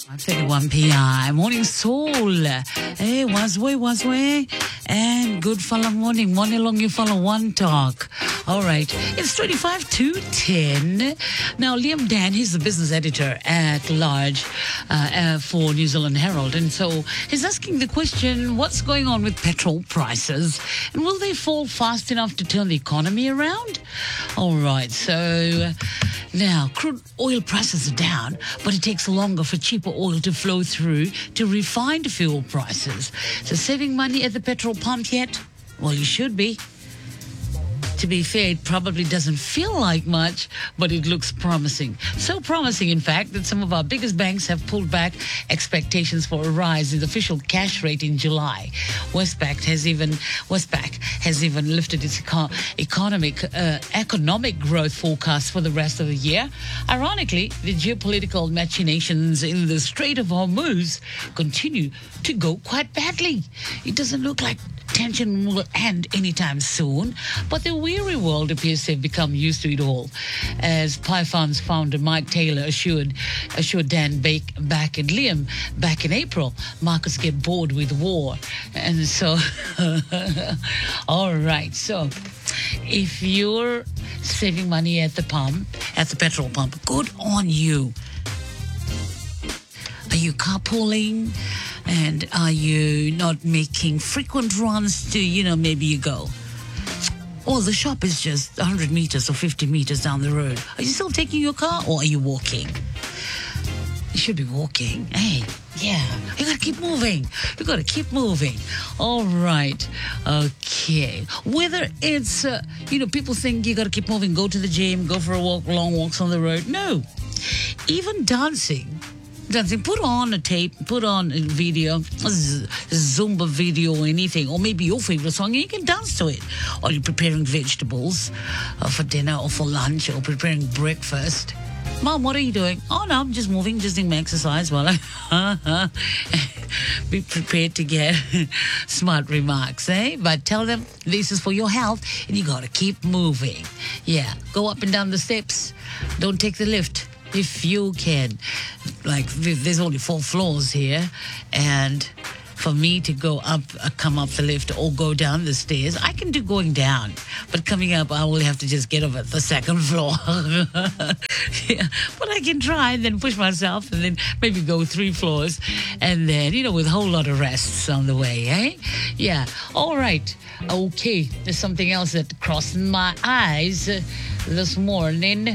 5:31 p.m. Morning Soul. Hey, Wazwe. And good fella morning. Morning long you follow one talk. All right. It's 25 to 10. Now, Liam Dan, he's the business editor at large for New Zealand Herald. And so he's asking the question, what's going on with petrol prices? And will they fall fast enough to turn the economy around? All right. So now, crude oil prices are down, but it takes longer for cheaper oil to flow through to refined fuel prices. So saving money at the petrol pump yet? Well, you should be. To be fair, it probably doesn't feel like much, but it looks promising. So promising, in fact, that some of our biggest banks have pulled back expectations for a rise in the official cash rate in July. Westpac has even lifted its economic growth forecast for the rest of the year. Ironically, the geopolitical machinations in the Strait of Hormuz continue to go quite badly. It doesn't look like tension will end anytime soon, but the weary world appears to have become used to it all. As Python's founder Mike Taylor assured Dan back in Liam back in April, markets get bored with war. And so, all right, so if you're saving money at the petrol pump, good on you. Are you carpooling? And are you not making frequent runs to, maybe you go, or the shop is just 100 meters or 50 meters down the road? Are you still taking your car or are you walking? You should be walking. Hey, yeah, you got to keep moving. You got to keep moving. All right. Okay. Whether it's, people think you got to keep moving, go to the gym, go for a walk, long walks on the road. No. Even dancing, put on a tape, put on a video, a Zumba video or anything, or maybe your favorite song, and you can dance to it. Or you're preparing vegetables for dinner or for lunch or preparing breakfast. Mom, what are you doing? Oh, no, I'm just moving, just doing my exercise while I be prepared to get smart remarks, eh? But tell them this is for your health and you got to keep moving. Yeah, go up and down the steps. Don't take the lift. If you can, like, there's only 4 floors here, and for me to come up the lift or go down the stairs, I can do going down, but coming up, I will have to just get over the 2nd floor. Yeah, but I can try and then push myself and then maybe go 3 floors, and then, with a whole lot of rests on the way, eh? Yeah, all right. Okay, there's something else that crossed my eyes this morning.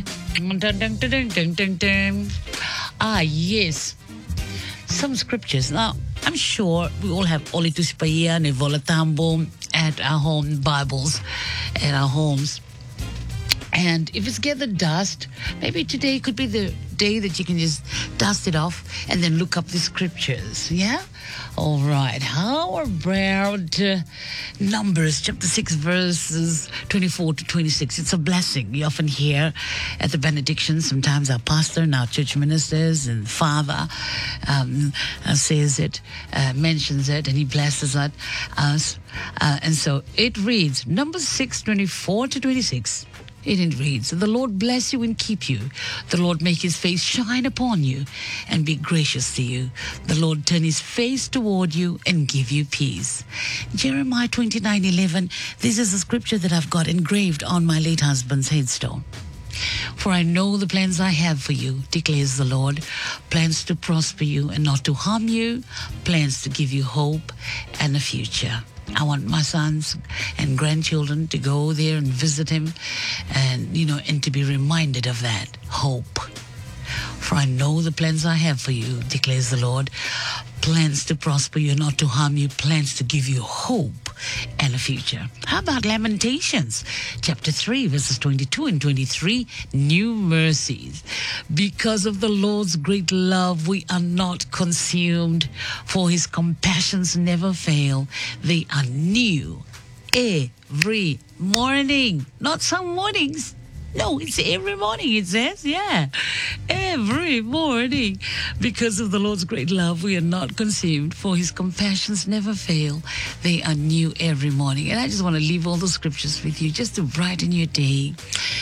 Yes. Some scriptures. Now, I'm sure we all have Oli Tusipaia, Nevola Tambo at our home Bibles, at our homes. And if it's gathered dust, maybe today could be the day that you can just dust it off and then look up the scriptures, yeah? All right. How about Numbers chapter 6, verses 24 to 26? It's a blessing. You often hear at the benediction, sometimes our pastor and our church ministers and father says it, mentions it, and he blesses us. And so it reads, Numbers 6, 24 to 26. It reads, the Lord bless you and keep you. The Lord make his face shine upon you and be gracious to you. The Lord turn his face toward you and give you peace. Jeremiah 29:11. This is a scripture that I've got engraved on my late husband's headstone. For I know the plans I have for you, declares the Lord, plans to prosper you and not to harm you, plans to give you hope and a future. I want my sons and grandchildren to go there and visit him and, and to be reminded of that hope. For I know the plans I have for you, declares the Lord, plans to prosper you, not to harm you, plans to give you hope and a future. How about Lamentations chapter 3, verses 22 and 23? New mercies. Because of the Lord's great love, we are not consumed, for his compassions never fail. They are new every morning. Not some mornings. No, it's every morning, it says. Yeah, every morning. Because of the Lord's great love, we are not consumed, for his compassions never fail. They are new every morning. And I just want to leave all the scriptures with you just to brighten your day.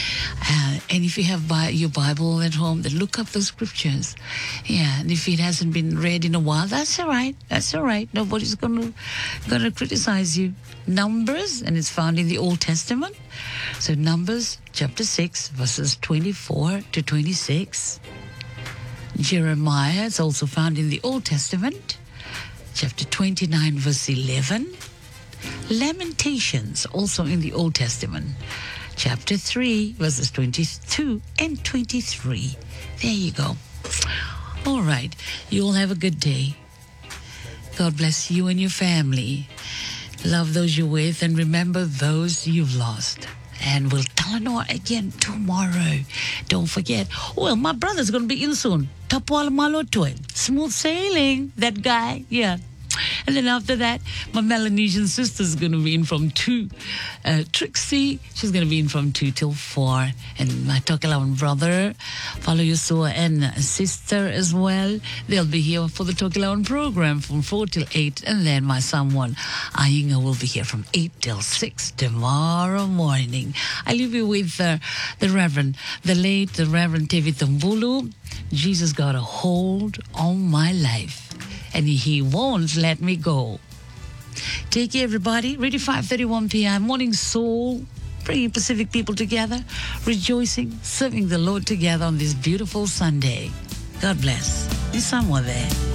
And if you have your Bible at home, then look up the scriptures. Yeah, and if it hasn't been read in a while, that's all right. That's all right. Nobody's gonna criticize you. Numbers, and it's found in the Old Testament. So Numbers chapter 6, verses 24 to 26. Jeremiah, it's also found in the Old Testament, chapter 29, verse 11. Lamentations, also in the Old Testament, chapter 3, verses 22 and 23. There you go. All right. You all have a good day. God bless you and your family. Love those you're with and remember those you've lost. And we'll Talanoa again tomorrow. Don't forget. Well, my brother's going to be in soon. Tapwala Malotoy. Smooth sailing. That guy. Yeah. And then after that, my Melanesian sister's going to be in from 2. Trixie, she's going to be in from 2 till 4. And my Tokelauan brother, Faluyosoa, and sister as well, they'll be here for the Tokelauan program from 4 till 8. And then my someone, Ayinga, will be here from 8 till 6 tomorrow morning. I leave you with the Reverend, the Reverend Tevi Tumbulu. Jesus got a hold on my life, and he won't let me go. Take care, everybody. Radio 5:31 p.m. Morning Soul, bringing Pacific people together, rejoicing, serving the Lord together on this beautiful Sunday. God bless. There's someone there.